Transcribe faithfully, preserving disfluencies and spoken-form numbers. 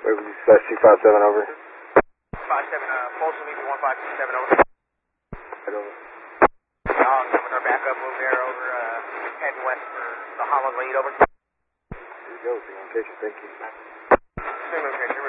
Wait, that's two five seven over. five seven, uh, pulse will be one five two seven over. Right over. Dog, coming our backup move there over, uh, heading west for the Holland lead over. There you go, communication, thank you. Same location.